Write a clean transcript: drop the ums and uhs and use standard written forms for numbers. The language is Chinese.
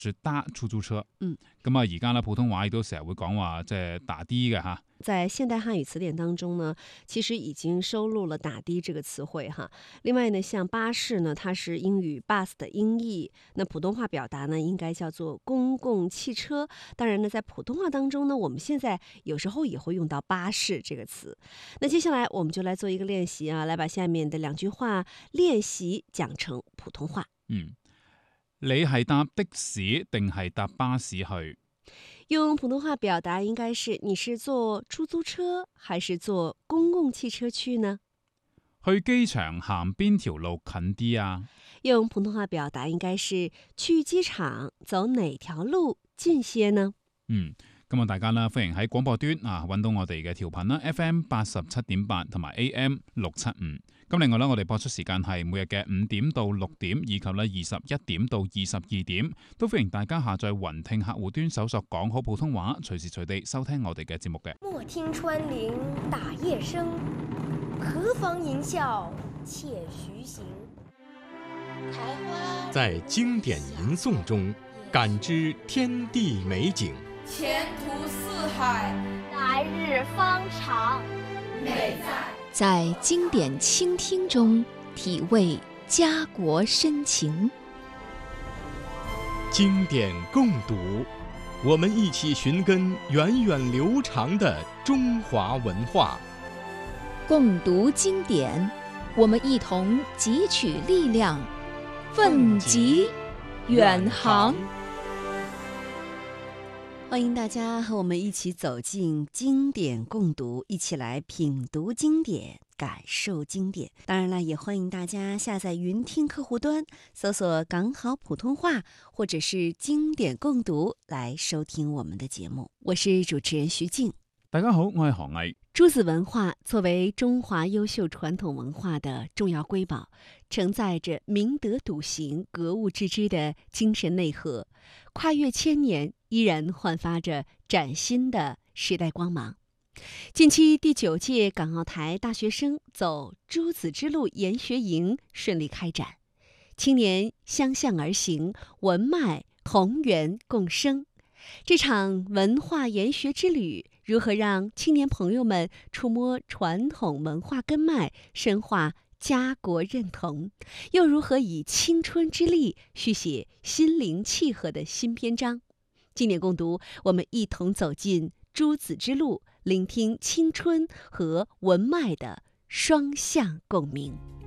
就搭出租車。 咁而家咧普通話亦都成日會講話即係打的嘅吓。 在现代汉语词典当中呢，其实已经收录了打的这个词汇哈。另外呢，像巴士呢，它是英语 bus 的音译，那普通话表达呢，应该叫做公共汽车。当然呢，在普通话当中呢，我们现在有时候也会用到巴士这个词。那接下来我们就来做一个练习啊，来把下面的2句话练习讲成普通话。 你係搭的士定係搭巴士去？ 用普通话表达应该是你是坐出租车还是坐公共汽车去呢？ 去機場行邊條路近啲啊？ 用普通话表达應該是去機場走哪條路近些呢？ 咁大家啦，歡迎喺廣播端揾到我哋嘅調頻啦 ，FM 87.8同埋 AM 675。咁另外咧，我哋播出時間係每日嘅5點到6點，以及咧21點到22點，都歡迎大家下載雲聽客戶端搜索講好普通話，隨時隨地收聽我哋嘅節目嘅。 莫聽穿林打葉聲，何妨吟嘯且徐行。 在經典吟誦中感知天地美景， 前途似海， 來日方長， 美在經典傾聽中體味家國深情。 經典共讀，我們一起尋根源遠流長的中華文化。 共讀經典，我們一同汲取力量，奮楫遠航。 歡迎大家和我們一起走進經典共讀，一起來品讀經典，感受經典。當然了，也歡迎大家下載雲聽客戶端，搜索港好普通話或者是經典共讀來收聽我們的節目。我是主持人徐靜。 大家好，我係何毅。 朱子文化作為中華優秀傳統文化的重要瑰寶，承載着明德篤行、格物致知的精神內核，跨越千年，依然煥發着嶄新的時代光芒。近期第9屆港澳台大學生走朱子之路研學營順利開展，青年相向而行，文脈同源共生。這場文化研學之旅，如何讓青年朋友們觸摸傳統文化根脈，深化家國認同，又如何以青春之力續寫心靈契合的新篇章？經典共讀，我們一同走進朱子之路，聆聽青春和文脈的雙向共鳴。